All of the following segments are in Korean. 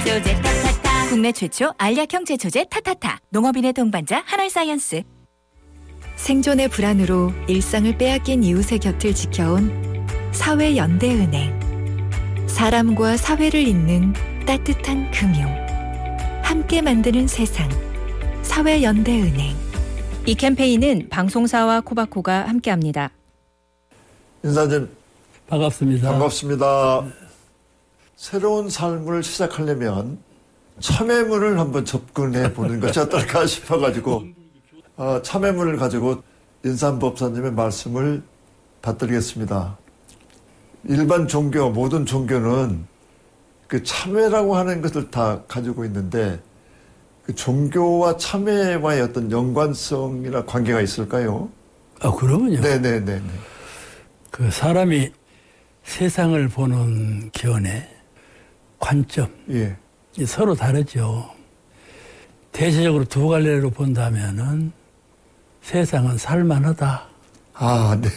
제초제 타타타. 국내 최초 알약형 제초제 타타타. 농업인의 동반자 한올사이언스. 생존의 불안으로 일상을 빼앗긴 이웃의 곁을 지켜온 사회연대은행. 사람과 사회를 잇는 따뜻한 금융. 함께 만드는 세상. 사회연대은행. 이 캠페인은 방송사와 코바코가 함께합니다. 인사님 반갑습니다. 반갑습니다. 새로운 삶을 시작하려면 참외문을 한번 접근해 보는 것이 어떨까 싶어가지고 참외문을 가지고 인삼법사님의 말씀을 받드리겠습니다. 일반 종교, 모든 종교는 그 참회라고 하는 것을 다 가지고 있는데 그 종교와 참회와의 어떤 연관성이나 관계가 있을까요? 그러면요. 네네네. 그 사람이 세상을 보는 견해, 관점, 예. 서로 다르죠. 대체적으로 두 갈래로 본다면은 세상은 살만하다. 네.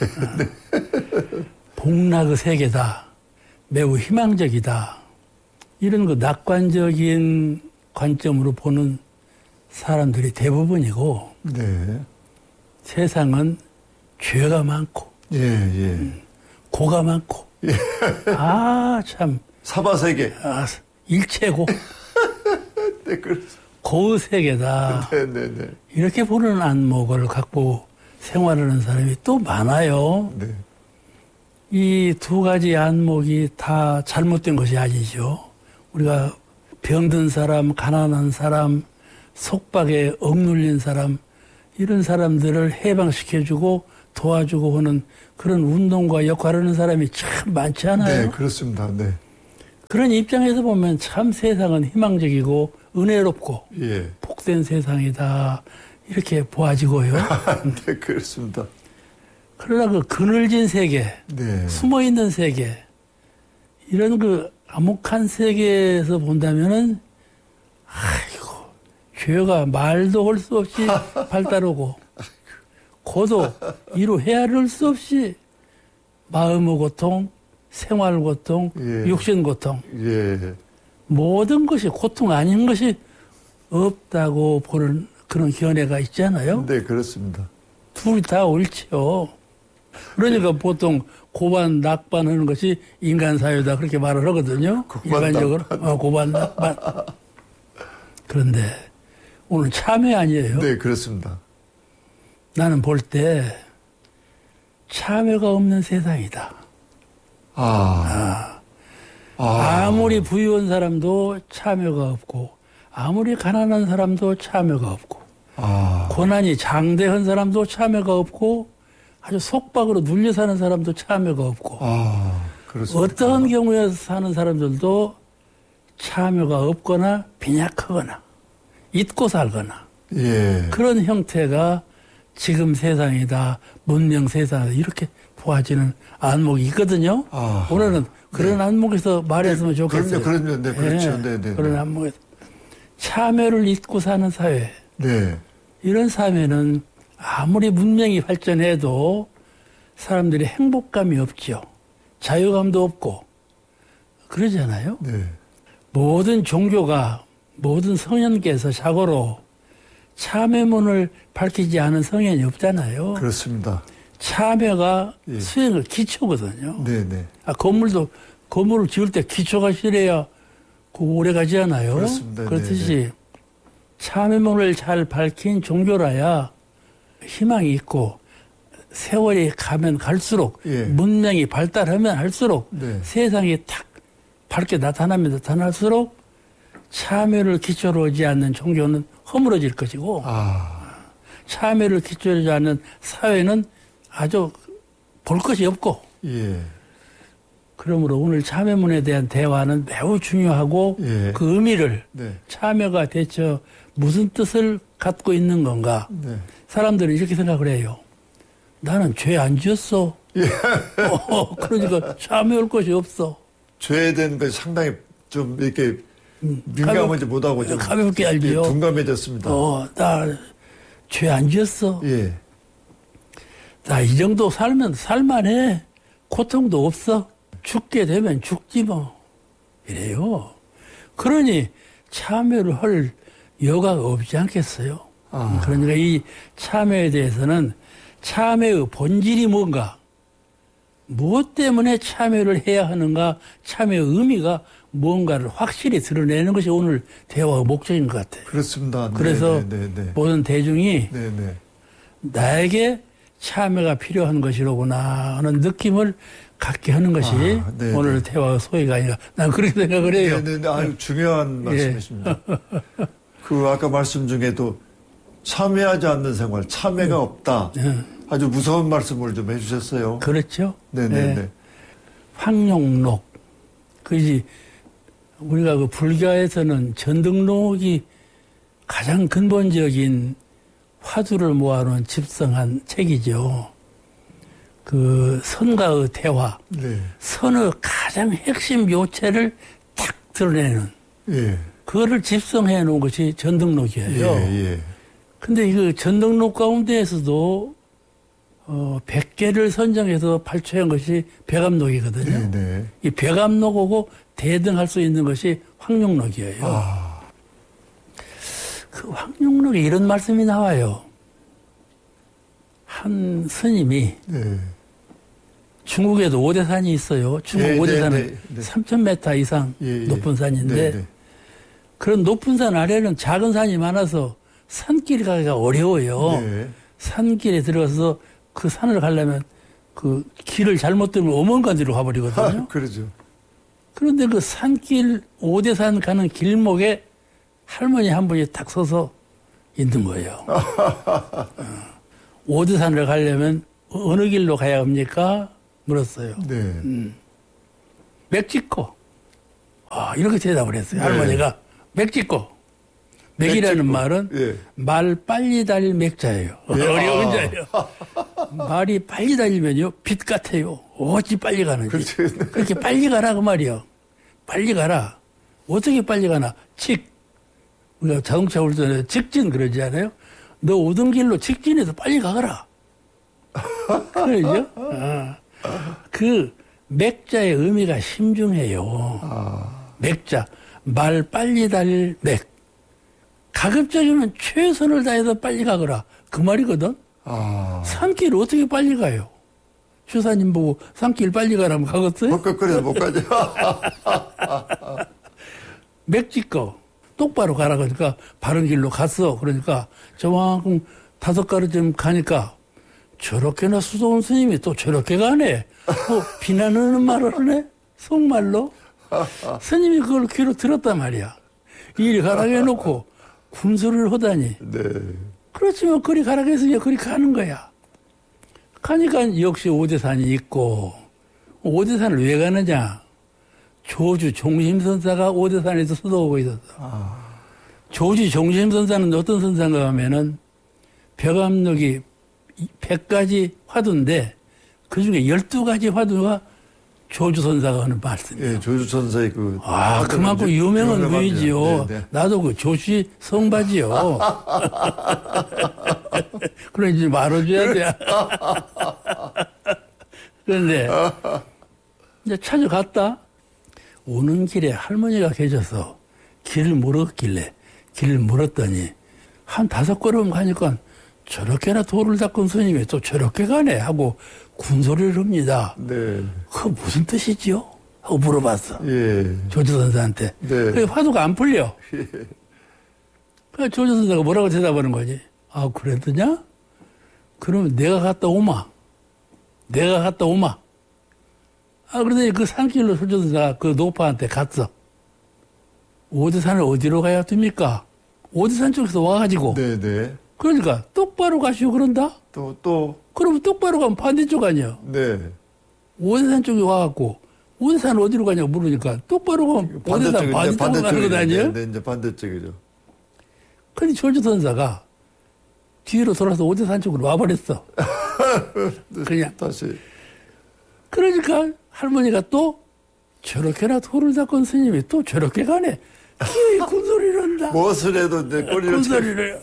복락의 세계다. 매우 희망적이다. 이런 그 낙관적인 관점으로 보는 사람들이 대부분이고, 네. 세상은 죄가 많고, 고가 많고, 참. 사바세계. 일체고. 네, 그렇습니다. 고의 세계다. 네네네. 이렇게 보는 안목을 갖고 생활하는 사람이 또 많아요. 네. 이 두 가지 안목이 다 잘못된 것이 아니죠. 우리가 병든 사람, 가난한 사람, 속박에 억눌린 사람, 이런 사람들을 해방시켜주고 도와주고 하는 그런 운동과 역할을 하는 사람이 참 많지 않아요? 네, 그렇습니다. 네. 그런 입장에서 보면 참 세상은 희망적이고 은혜롭고 복된 세상이다. 이렇게 보아지고요. 네, 그렇습니다. 그러나 그 그늘진 세계, 숨어있는 세계, 이런 그 암묵한 세계에서 본다면은, 죄가 말도 할 수 없이 발달하고, 고도 이루 헤아릴 수 없이 마음의 고통, 생활 고통, 육신 고통, 모든 것이 고통 아닌 것이 없다고 보는 그런 견해가 있잖아요. 네, 그렇습니다. 둘이 다 옳지요. 그러니까 보통 고반, 낙반 하는 것이 인간 사회다 그렇게 말을 하거든요. 일반적으로. 고반, 낙반. 그런데 오늘 참회 아니에요? 네, 그렇습니다. 나는 볼 때 참회가 없는 세상이다. 아무리 부유한 사람도 참회가 없고 아무리 가난한 사람도 참회가 없고 고난이 장대한 사람도 참회가 없고 아주 속박으로 눌려 사는 사람도 참회가 없고 그렇습니다. 어떠한 경우에 사는 사람들도 참회가 없거나 빈약하거나 잊고 살거나 그런 형태가 지금 세상이다, 문명 세상이다 이렇게 보아지는 안목이 있거든요. 오늘은 그런 안목에서 말했으면 좋겠어요. 그럼요. 네, 그렇죠. 네. 그런 안목에서 참회를 잊고 사는 사회. 이런 사회는 아무리 문명이 발전해도 사람들이 행복감이 없죠. 자유감도 없고 그러잖아요. 모든 종교가 모든 성현께서 자고로 참회문을 밝히지 않은 성현이 없잖아요. 그렇습니다. 참회가 수행의 기초거든요. 네네. 건물을 지을 때 기초가 실해야 오래 가지 않아요. 그렇습니다. 그렇듯이 참회문을 잘 밝힌 종교라야 희망이 있고 세월이 가면 갈수록 문명이 발달하면 할수록 세상이 탁 밝게 나타나면 나타날수록 참회를 기초로 하지 않는 종교는 허물어질 것이고 참회를 기초로 하지 않는 사회는 아주 볼 것이 없고 그러므로 오늘 참회문에 대한 대화는 매우 중요하고 그 의미를 참회가 대체 무슨 뜻을 갖고 있는 건가 사람들은 이렇게 생각을 해요. 나는 죄 안 지었어. 그러니까 참회할 것이 없어. 죄에 대한 것이 상당히 좀 이렇게 민감하지 못하고 좀 가볍게 알지요. 둔감해졌습니다. 나 죄 안 지었어. 나 이 정도 살면 살만해. 고통도 없어. 죽게 되면 죽지 뭐. 이래요. 그러니 참여를 할 여가가 없지 않겠어요? 그러니까 이 참여에 대해서는 참여의 본질이 뭔가, 무엇 때문에 참여를 해야 하는가, 참여의 의미가 뭔가를 확실히 드러내는 것이 오늘 대화의 목적인 것 같아요. 그렇습니다. 그래서 모든 대중이 나에게 참여가 필요한 것이로구나 하는 느낌을 갖게 하는 것이 오늘 대화의 소위가 아니라 난 그렇게 생각을 해요. 네네. 아주 중요한 말씀이십니다. 그 아까 말씀 중에도 참여하지 않는 생활, 참여가 없다. 아주 무서운 말씀을 좀 해주셨어요. 그렇죠. 네네네. 네. 황룡록. 그지 우리가 그 불가에서는 전등록이 가장 근본적인 화두를 모아놓은 집성한 책이죠. 그 선과의 대화, 선의 가장 핵심 요체를 딱 드러내는 그거를 집성해 놓은 것이 전등록이에요. 근데 이 전등록 가운데에서도 100개를 선정해서 발표한 것이 백암록이거든요. 이 백암록하고 대등할 수 있는 것이 황룡록이에요. 그 황룡록에 이런 말씀이 나와요. 한 스님이 중국에도 오대산이 있어요. 중국 오대산은 3,000m 이상 높은 산인데 그런 높은 산 아래는 작은 산이 많아서 산길 가기가 어려워요. 산길에 들어가서 그 산을 가려면 그 길을 잘못 들면 어멍간지로 가버리거든요. 그러죠. 그런데 그 산길 오대산 가는 길목에 할머니 한 분이 딱 서서 있는 거예요. 오대산을 가려면 어느 길로 가야 합니까? 물었어요. 멕시코. 이렇게 대답을 했어요. 할머니가 멕시코. 맥이라는 말은 말 빨리 달릴 맥자예요. 어려운 자예요. 말이 빨리 달리면요 빛 같아요. 어찌 빨리 가는지. 그렇게 빨리 가라 그 말이요. 빨리 가라. 어떻게 빨리 가나? 우리가 자동차 올 때는 직진 그러지 않아요? 너 오던 길로 직진해서 빨리 가거라. 그러죠? 그 맥자의 의미가 심중해요. 맥자. 말 빨리 달릴 맥. 가급적이면 최선을 다해서 빨리 가거라. 그 말이거든. 산길 어떻게 빨리 가요? 주사님 보고 산길 빨리 가라면 가겠어요? 그래서 못 가죠. 멕시코 똑바로 가라 그러니까 바른 길로 갔어. 그러니까 저만큼 5걸음 가니까 저렇게나 수도원 스님이 또 저렇게 가네. 비난하는 말을 하네. 속말로. 스님이 그걸 귀로 들었단 말이야. 이리 가라고 해놓고 군소리를 하다니. 그렇지만 그리 가라고 했으니까 그리 가는 거야. 가니까 역시 오대산이 있고, 오대산을 왜 가느냐? 조주 종심선사가 오대산에서 수도하고 있었어. 조주 종심선사는 어떤 선사인가 하면은 백암록이 100가지 화두인데 그 중에 12가지 화두가 조주선사가 하는 말씀이에요. 조주선사의 그만큼 유명한 분이지요. 나도 그 조씨 성바지요. 그러니 말아줘야 돼. 그런데 이제 찾아갔다. 오는 길에 할머니가 계셔서 길을 물었더니 한 5걸음 가니까 저렇게나 돌을 닦은 스님이 또 저렇게 가네 하고 군소리를 합니다. 그거 무슨 뜻이지요? 하고 물어봤어. 조주선사한테. 그래 화두가 안 풀려. 그래서 조주선사가 뭐라고 대답하는 거지? 그랬더냐? 그러면 내가 갔다 오마. 그러더니 그 산길로 조주선사가 그 노파한테 갔어. 오대산을 어디로 가야 됩니까? 오대산 쪽에서 와가지고. 그러니까 똑바로 가시오 그런다? 그러면 똑바로 가면 반대쪽 아니야? 오대산 쪽에 와갖고 오대산 어디로 가냐고 물으니까 똑바로 가면 오대산 반대쪽으로 가는 거 아니에요? 이제 반대쪽이죠. 근데 조주선사가 뒤로 돌아서 오대산 쪽으로 와버렸어. 그냥. 다시. 그러니까 할머니가 또 저렇게나 돌을 닦은 스님이 또 저렇게 가네. 기어이 군소리를 한다. 무엇을 해도 이제 꼬리를 군소리를.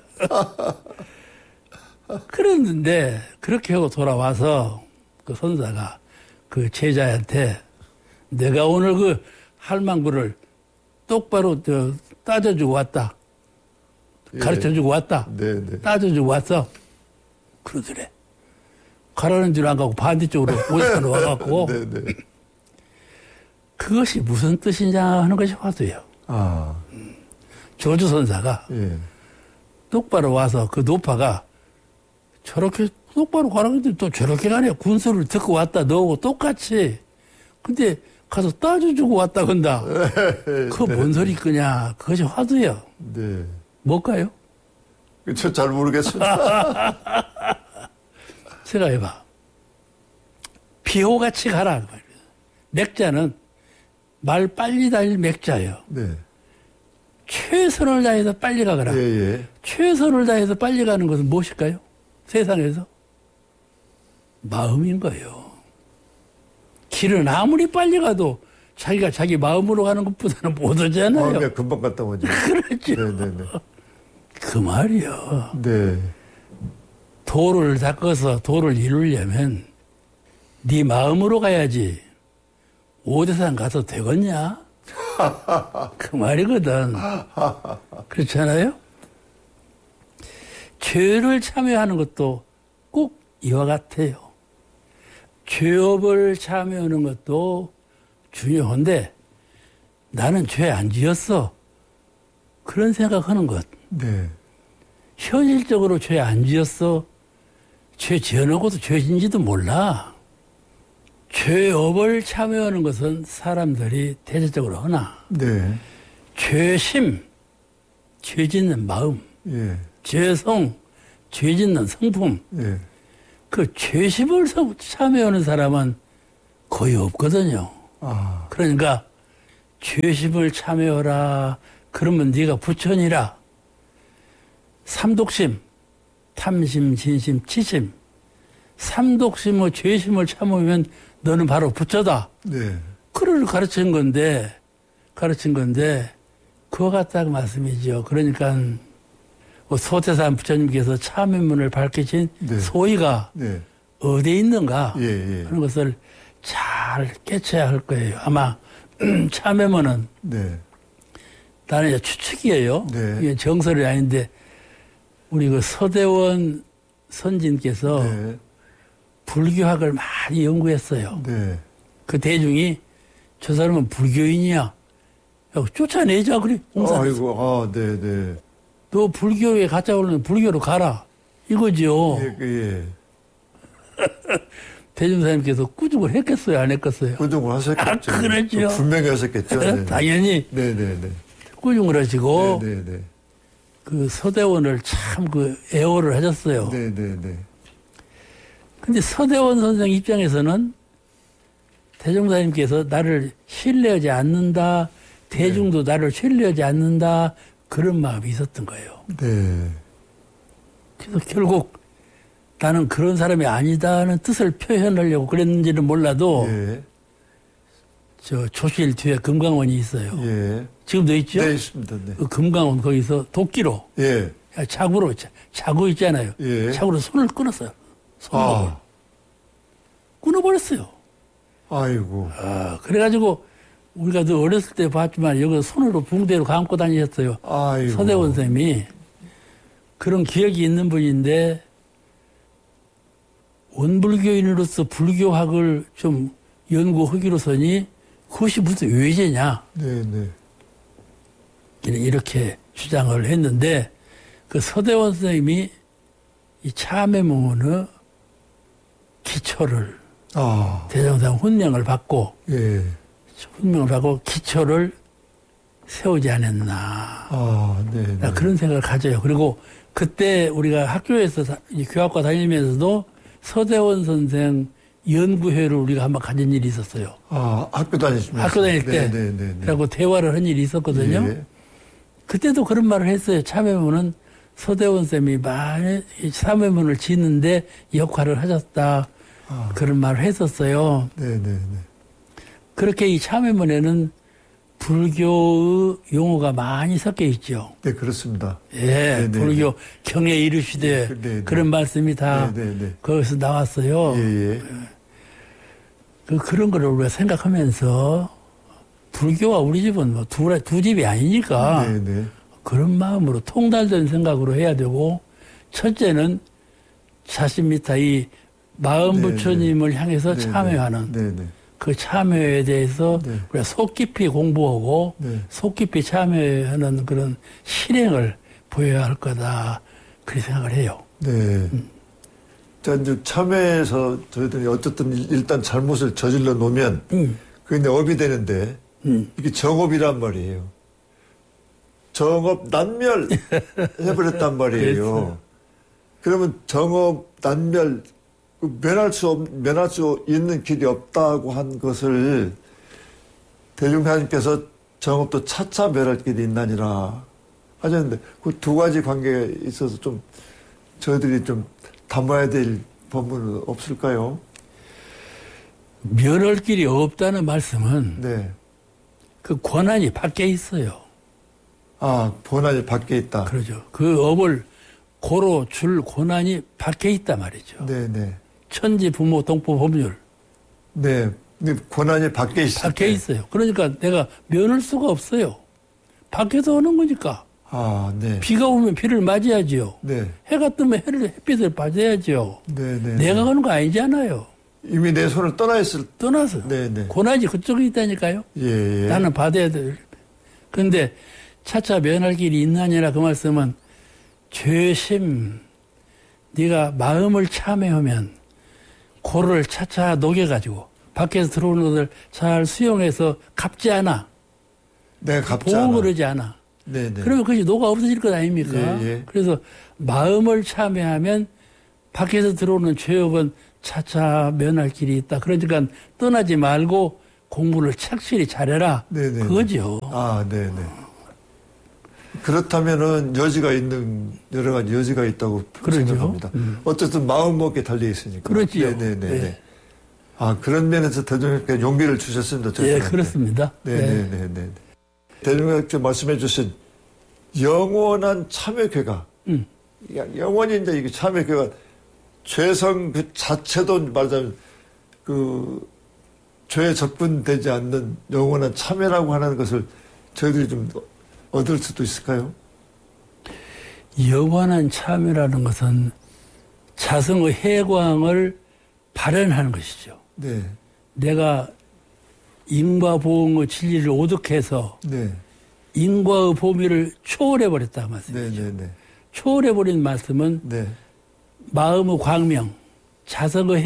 그랬는데 그렇게 하고 돌아와서 그 선사가 그 제자한테 내가 오늘 그 할망구를 똑바로 따져주고 왔다. 예. 가르쳐주고 왔다. 네. 따져주고 왔어. 그러더래. 가라는 줄 안 가고 반대쪽으로 오스탄로 와갖고 네. 그것이 무슨 뜻이냐 하는 것이 화두예요. 아. 조주선사가 예. 똑바로 와서 그 노파가 저렇게 똑바로 가라고 했더니 또 저렇게 가네. 군수를 듣고 왔다 너하고 똑같이. 근데 가서 따져주고 왔다 건다. 그거 뭔 소리 끄냐. 그것이 화두예요. 네. 뭘까요? 저 잘 모르겠습니다. 생각해봐. 비호같이 가라. 맥자는 말 빨리 달릴 맥자예요. 네. 최선을 다해서 빨리 가거라. 예. 최선을 다해서 빨리 가는 것은 무엇일까요? 세상에서? 마음인 거예요. 길은 아무리 빨리 가도 자기가 자기 마음으로 가는 것보다는 못 오잖아요. 마음이 금방 갔다 오죠. 그렇죠. 네네네. 그 말이요. 네. 도를 닦아서 도를 이루려면 네 마음으로 가야지 오대산 가서 되겠냐? 그 말이거든. 그렇잖아요? 죄를 참여하는 것도 꼭 이와 같아요. 죄업을 참여하는 것도 중요한데 나는 죄 안 지었어. 그런 생각하는 것. 네. 현실적으로 죄 안 지었어. 죄 지어놓고도 죄인지도 몰라. 죄업을 참여하는 것은 사람들이 대체적으로 하나. 네. 죄심, 죄 짓는 마음, 예. 죄성, 죄 짓는 성품. 예. 그 죄심을 참여하는 사람은 거의 없거든요. 아. 그러니까 죄심을 참여하라. 그러면 네가 부처니라. 삼독심, 탐심, 진심, 치심. 삼독심의 죄심을 참으면 너는 바로 부처다. 네. 그를 가르친 건데 그거 같다고 말씀이죠. 그러니까 소태산 부처님께서 참회문을 밝히신 네. 소위가 네. 어디에 있는가 예. 하는 것을 잘 깨쳐야 할 거예요. 아마 참회문은 네. 나는 이제 추측이에요. 네. 이게 정설이 아닌데 우리 그 서대원 선진께서 네. 불교학을 많이 연구했어요. 네. 그 대중이 저 사람은 불교인이야. 야, 쫓아내자 그래. 공산에서. 아이고, 네. 너 불교에 가짜 오르면 불교로 가라. 이거죠. 예. 대중사님께서 꾸중을 했겠어요? 안 했겠어요? 꾸중을 하셨겠죠. 그렇죠. 분명히 하셨겠죠. 네. 당연히 네. 꾸중을 하시고 네. 그 서대원을 참 그 애호를 하셨어요. 네. 근데 서대원 선생 입장에서는 대종사님께서 나를 신뢰하지 않는다. 대중도 나를 신뢰하지 않는다. 그런 마음이 있었던 거예요. 네. 그래서 결국 나는 그런 사람이 아니다는 뜻을 표현하려고 그랬는지는 몰라도 예. 저 조실 뒤에 금강원이 있어요. 예. 지금도 있죠? 네, 있습니다. 네. 그 금강원 거기서 도끼로 예. 자구로 자구 있잖아요. 예. 자구로 손을 끊었어요. 손목을. 끊어버렸어요. 아이고. 그래가지고 우리가 더 어렸을 때 봤지만 여기 손으로 붕대로 감고 다니셨어요. 아이고. 서대원 쌤이 그런 기억이 있는 분인데 원불교인으로서 불교학을 좀 연구하기로서니 그것이 무슨 외제냐 네. 이렇게 주장을 했는데 그 서대원 선생님이 이 참회문의 기초를 대장상 훈명을 받고 예. 훈명을 받고 기초를 세우지 않았나 네. 그런 생각을 가져요. 그리고 그때 우리가 학교에서 교학과 다니면서도 서대원 선생 연구회를 우리가 한번 가진 일이 있었어요. 학교 다니시면서. 학교 다닐 때. 네. 라고 대화를 한 일이 있었거든요. 예. 그때도 그런 말을 했어요. 참회문은 서대원 쌤이 많이 참회문을 짓는데 역할을 하셨다. 그런 말을 했었어요. 네. 그렇게 이 참회문에는 불교의 용어가 많이 섞여 있죠. 네, 그렇습니다. 예, 불교 경에 이르시되 그런 말씀이 다 거기서 나왔어요. 예. 그런 거를 우리가 생각하면서 불교와 우리 집은 뭐 두 집이 아니니까 네네. 그런 마음으로 통달된 생각으로 해야 되고, 첫째는 자신미타 이 마음 네네. 부처님을 향해서 네네. 참여하는 네네. 그 참여에 대해서 네. 우리가 속 깊이 공부하고 네. 속 깊이 참여하는 그런 실행을 보여야 할 거다. 그렇게 생각을 해요. 네. 자, 이제 참회에서 저희들이 어쨌든 일단 잘못을 저질러 놓으면 그게 이제 업이 되는데 이게 정업이란 말이에요. 정업 난멸 해버렸단 말이에요. 그러면 정업 난멸 면할 수 있는 길이 없다고 한 것을 대중하나님께서 정업도 차차 멸할 길이 있나니라 하셨는데 그 두 가지 관계에 있어서 좀 저희들이 좀 담아야 될 부분은 없을까요? 면할 길이 없다는 말씀은 네. 그 권한이 밖에 있어요. 아, 권한이 밖에 있다. 그러죠. 그 업을 고로 줄 권한이 밖에 있단 말이죠. 네네. 천지, 부모, 동법, 법률. 네. 근데 권한이 밖에 있을 밖에 때. 있어요. 그러니까 내가 면할 수가 없어요. 밖에서 오는 거니까. 아, 네. 비가 오면 비를 맞이하지요. 네. 해가 뜨면 햇빛을 맞아야지요. 네네. 내가 가는 거 아니잖아요. 이미 내 손을 떠나서. 네네. 권한이 그쪽에 있다니까요. 예. 나는 받아야 돼. 그런데 차차 면할 길이 있나니라 그 말씀은 죄심, 네가 마음을 참여하면 고를 차차 녹여가지고 밖에서 들어오는 것을 잘 수용해서 갚지 않아. 내가 갚지 않아. 보호를 하지 않아. 네네. 그러면 그것이 녹아 없어질 것 아닙니까? 예. 그래서 마음을 참여하면 밖에서 들어오는 죄업은 차차 면할 길이 있다. 그러니까 떠나지 말고 공부를 착실히 잘해라. 네네. 그거죠. 아, 네네. 그렇다면은 여러 가지 여지가 있다고 그러죠. 생각합니다. 어쨌든 마음 먹기에 달려 있으니까. 그렇지요. 네네네. 네. 아, 그런 면에서 대중님께 용기를 주셨습니다. 예, 저희들한테. 그렇습니다. 네네네. 대중님께 말씀해 주신 영원한 참회궤가. 영원히 이제 이게 참회궤가 죄성 그 자체도 말하자면 그 죄에 접근되지 않는 영원한 참회라고 하는 것을 저희들이 좀 얻을 수도 있을까요? 영원한 참여라는 것은 자성의 해광을 발현하는 것이죠. 네. 내가 인과 보응의 진리를 오득해서 네. 인과의 범위를 초월해버렸다 말씀이죠. 네네네. 초월해버린 말씀은 네. 마음의 광명, 자성의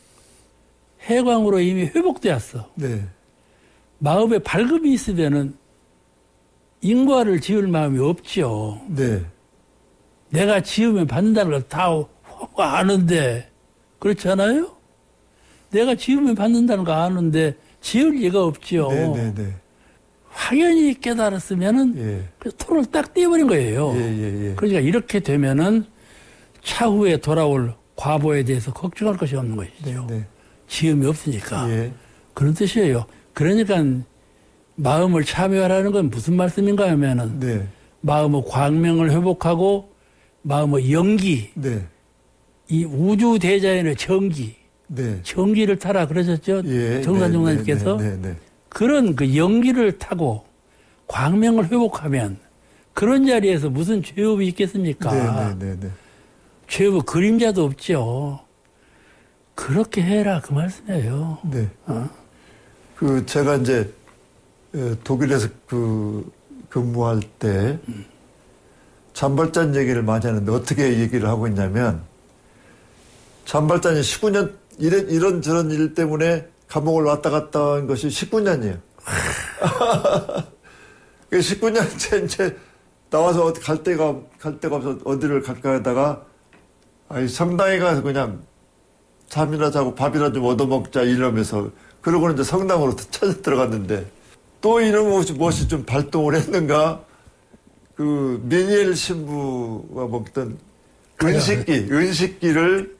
해광으로 이미 회복되었어. 네. 마음에 밝음이 있으면은 인과를 지을 마음이 없죠. 네. 내가 지으면 받는다는 걸 다 아는데, 그렇지 않아요? 내가 지으면 받는다는 거 아는데, 지을 리가 없죠. 네네네. 확연히 깨달았으면은, 예. 그 톤을 딱 띄워버린 거예요. 예. 그러니까 이렇게 되면은, 차후에 돌아올 과보에 대해서 걱정할 것이 없는 것이죠. 네. 지음이 없으니까. 예. 그런 뜻이에요. 그러니까, 마음을 참여하라는 건 무슨 말씀인가 하면은, 네. 마음의 광명을 회복하고, 마음의 영기, 네. 이 우주 대자연의 정기, 네. 정기를 타라 그러셨죠? 예. 정산종사님께서 네. 그런 그 영기를 타고 광명을 회복하면 그런 자리에서 무슨 죄업이 있겠습니까? 네네네. 죄업 그림자도 없죠. 그렇게 해라 그 말씀이에요. 네. 그 제가 이제 독일에서 근무할 때 잔발잔 얘기를 많이 하는데 어떻게 얘기를 하고 있냐면 잔발잔이 19년 이런저런 일 때문에 감옥을 왔다 갔다 한 것이 19년이에요. 19년째 이제 나와서 갈 데가 없어서 어디를 갈까 하다가 성당에 가서 그냥 잠이나 자고 밥이나 좀 얻어먹자 이러면서 그러고는 이제 성당으로 찾아 들어갔는데 또 이런 무엇이 좀 발동을 했는가 그 미니엘 신부가 먹던 은식기를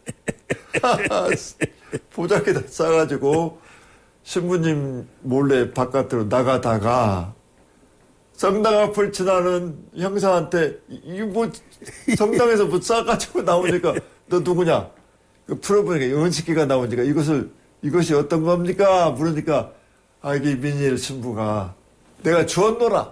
보자기에다 싸가지고 신부님 몰래 바깥으로 나가다가 성당 앞을 지나는 형사한테 이거 뭐 성당에서 뭐 싸가지고 나오니까 너 누구냐? 풀어보니까 은식기가 나오니까 이것이 어떤 겁니까? 물으니까 이게 미니엘 신부가 내가 주었노라.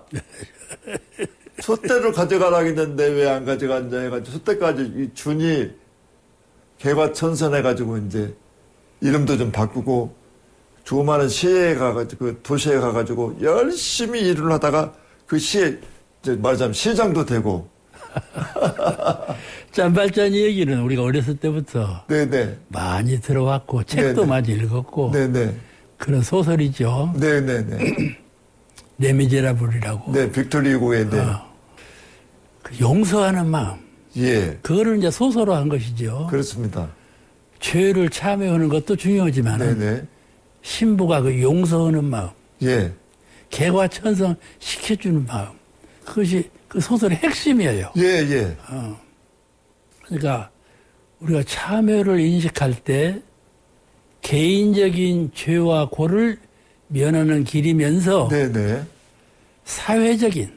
소떼를 가져가라 했는데 왜 안 가져갔냐 해가지고 소떼까지 이 준이 개과천선해가지고 이제 이름도 좀 바꾸고 조그마한 시에 가가지고 그 도시에 가가지고 열심히 일을 하다가 그 시에 이제 말하자면 시장도 되고. 짠발짠이 얘기는 우리가 어렸을 때부터 네네. 많이 들어왔고 책도 네네. 많이 읽었고 네네. 그런 소설이죠. 네네네. 레미제라블이라고. 네, 빅토리 후고의 네. 그 용서하는 마음. 예. 그거를 이제 소설화한 것이죠. 그렇습니다. 죄를 참여하는 것도 중요하지만 네네. 신부가 그 용서하는 마음, 예. 개과천선 시켜주는 마음, 그것이 그 소설의 핵심이에요. 예, 예. 그러니까 우리가 참여를 인식할 때 개인적인 죄와 고를 면하는 길이면서 네네. 사회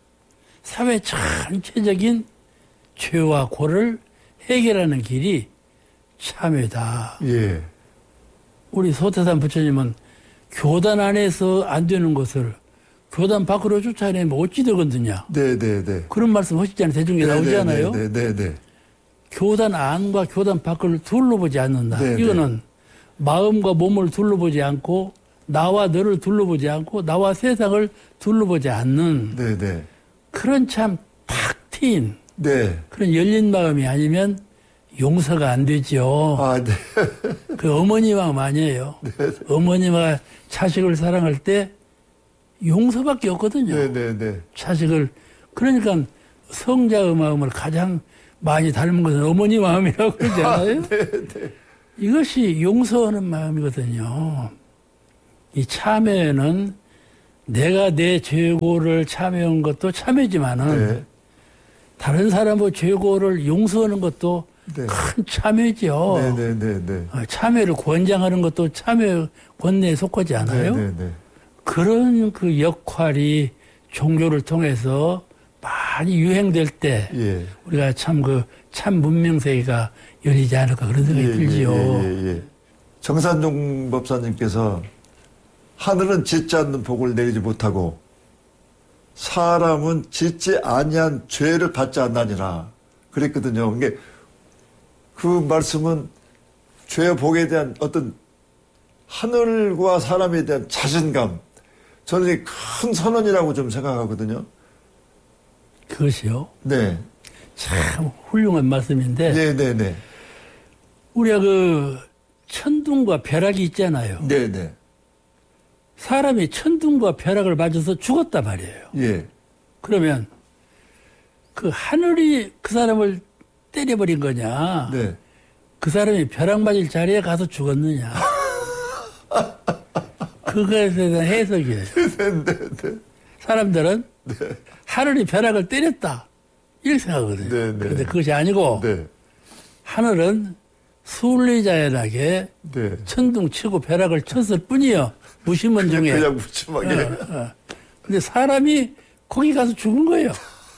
전체적인 죄와 고를 해결하는 길이 참여다. 예. 우리 소태산 부처님은 교단 안에서 안 되는 것을 교단 밖으로 쫓아내면 어찌 되거든요. 네네네. 그런 말씀 하시잖아요. 대중에 나오지 않아요? 네네네. 교단 안과 교단 밖을 둘러보지 않는다. 네네. 이거는 마음과 몸을 둘러보지 않고 나와 너를 둘러보지 않고 나와 세상을 둘러보지 않는 네네. 그런 참 탁 트인 네. 그런 열린 마음이 아니면 용서가 안 되죠. 아, 네. 그 어머니 마음 아니에요. 어머니가 자식을 사랑할 때 용서밖에 없거든요. 네네네. 자식을. 그러니까 성자의 마음을 가장 많이 닮은 것은 어머니 마음이라고 그러잖아요. 네네. 이것이 용서하는 마음이거든요. 이 참회는 내가 내 죄고를 참회한 것도 참회지만은 네. 다른 사람의 죄고를 용서하는 것도 네. 큰 참회죠. 네네네네. 참회를 권장하는 것도 참회 권내에 속하지 않아요? 네네네. 그런 그 역할이 종교를 통해서 많이 유행될 때 예. 우리가 참 문명세계가 열리지 않을까 그런 생각이 들지요. 예. 정산종 법사님께서 하늘은 짓지 않는 복을 내리지 못하고 사람은 짓지 아니한 죄를 받지 않나니라 그랬거든요. 그게 그 말씀은 죄의 복에 대한 어떤 하늘과 사람에 대한 자신감, 저는 이게 큰 선언이라고 좀 생각하거든요. 그것이요. 네. 참 훌륭한 말씀인데 네네네. 우리가 그 천둥과 벼락이 있잖아요. 네네. 사람이 천둥과 벼락을 맞아서 죽었단 말이에요. 예. 그러면 그 하늘이 그 사람을 때려버린 거냐? 네. 그 사람이 벼락 맞을 자리에 가서 죽었느냐? 그것에 대한 해석이에요. 네네. 사람들은 하늘이 벼락을 때렸다 이렇게 생각하거든요. 네. 그런데 그것이 아니고 네. 하늘은 순리자연하게 네. 천둥 치고 벼락을 쳤을 뿐이요. 무심한 중에. 그냥 무침하게. 근데 사람이 거기 가서 죽은 거예요.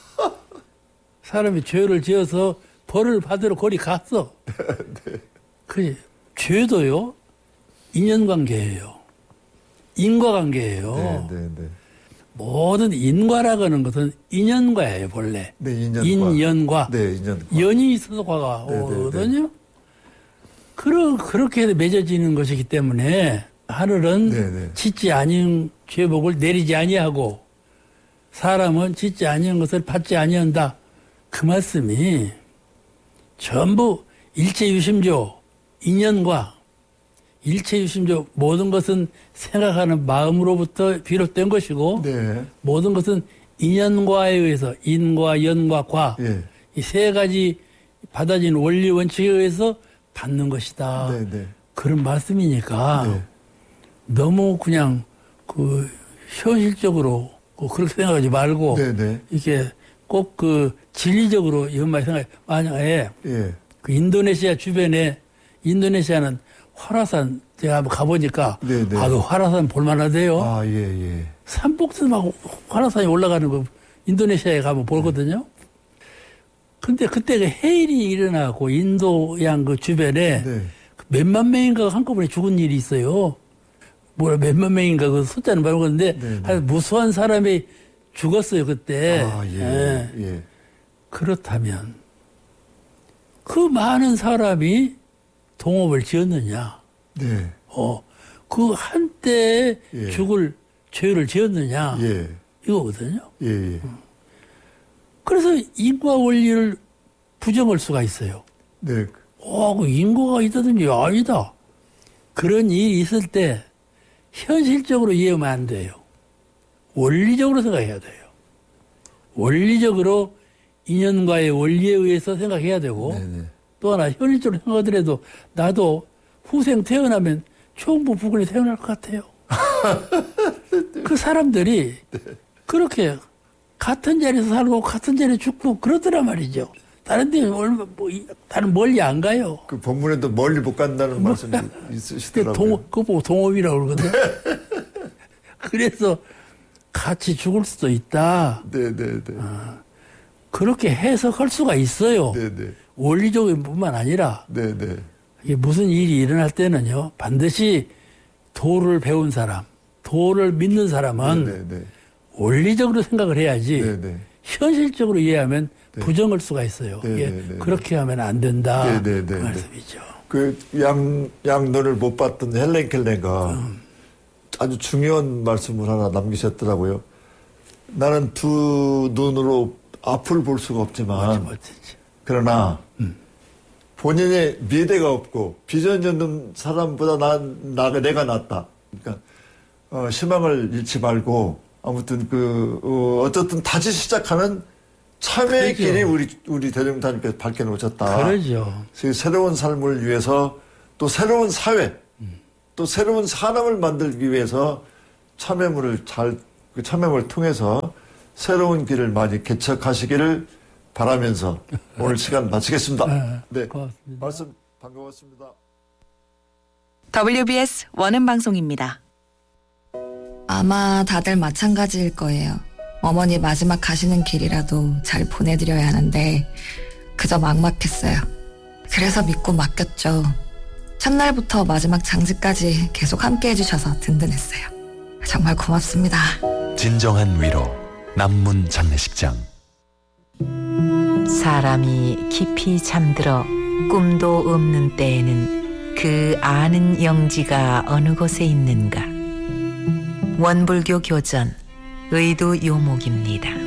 사람이 죄를 지어서 벌을 받으러 거기 갔어. 그 죄도요 인연관계예요. 인과관계예요. 네. 모든 인과라고 하는 것은 인연과예요, 본래. 네, 인연과. 인연과. 네, 인연과. 연이 있어서 과가 오거든요. 그렇게 맺어지는 것이기 때문에 하늘은 짓지 아니한 죄복을 내리지 아니하고 사람은 짓지 아니한 것을 받지 아니한다. 그 말씀이 전부 일체유심조, 인연과 일체유심조 모든 것은 생각하는 마음으로부터 비롯된 것이고 네. 모든 것은 인연과에 의해서 인과, 연과, 과 이 세 가지 받아진 원리 원칙에 의해서 받는 것이다. 네. 그런 말씀이니까 너무 그냥 그 현실적으로 그렇게 생각하지 말고 이게 꼭 그 진리적으로 이런 말 생각해. 만약에 그 인도네시아 주변에 인도네시아는 화라산 제가 한번 가보니까 그 화라산 볼만하대요. 아, 예. 산복스막 화라산이 올라가는 거 인도네시아에 가면 보거든요. 근데 그때 그 해일이 일어나고 인도양 그 주변에 몇만 명인가 한꺼번에 죽은 일이 있어요. 몇만 명인가 그 숫자는 모르겠는데 한 무수한 사람이 죽었어요 그때. 예. 그렇다면 그 많은 사람이 동업을 지었느냐? 네. 그 한때 예. 죽을 죄를 지었느냐? 예. 이거거든요. 예. 그래서 인과 원리를 부정할 수가 있어요. 네. 그 인과가 있다든지 아니다. 그런 일이 있을 때 현실적으로 이해하면 안 돼요. 원리적으로 생각해야 돼요. 원리적으로 인연과의 원리에 의해서 생각해야 되고 네네. 또 하나 현실적으로 생각하더라도 나도 후생 태어나면 총부 부군에 태어날 것 같아요. 그 사람들이 그렇게 같은 자리에서 살고 같은 자리에 죽고 그러더란 말이죠. 다른 데 다른 멀리 안 가요. 그 본문에도 멀리 못 간다는 말씀이 있으시더라고요. 그거 보고 동업이라고 그러거든요. 그래서 같이 죽을 수도 있다. 네네네. 그렇게 해석할 수가 있어요. 네네. 원리적인 뿐만 아니라 네네. 이게 무슨 일이 일어날 때는요. 반드시 도를 배운 사람, 도를 믿는 사람은 네네. 원리적으로 생각을 해야지 네네. 현실적으로 이해하면 네. 부정할 수가 있어요. 이게 네네네. 그렇게 하면 안 된다. 네네네. 그 말씀이죠. 그 양눈을 못 봤던 헬렌 켈러가 아주 중요한 말씀을 하나 남기셨더라고요. 나는 두 눈으로 앞을 볼 수가 없지만 그러나 본인의 미래가 없고 비전이 없는 사람보다 내가 낫다. 그러니까 희망을 잃지 말고 아무튼 어쨌든 다시 시작하는 참회의 그러죠. 길이 우리 대종사님께서 밝혀놓으셨다. 그러죠. 새로운 삶을 위해서 또 새로운 사회 또 새로운 사람을 만들기 위해서 그 참회물을 통해서 새로운 길을 많이 개척하시기를 바라면서 오늘 시간 마치겠습니다. 네, 고맙습니다. 말씀 반가웠습니다. WBS 원음 방송입니다. 아마 다들 마찬가지일 거예요. 어머니 마지막 가시는 길이라도 잘 보내드려야 하는데 그저 막막했어요. 그래서 믿고 맡겼죠. 첫날부터 마지막 장지까지 계속 함께 해주셔서 든든했어요. 정말 고맙습니다. 진정한 위로 남문 장례식장. 사람이 깊이 잠들어 꿈도 없는 때에는 그 아는 영지가 어느 곳에 있는가. 원불교 교전 의도 요목입니다.